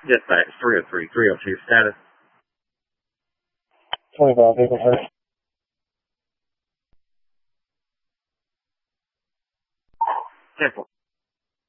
Dispatch 303, 302, status. 25, vehicle first. Cancel.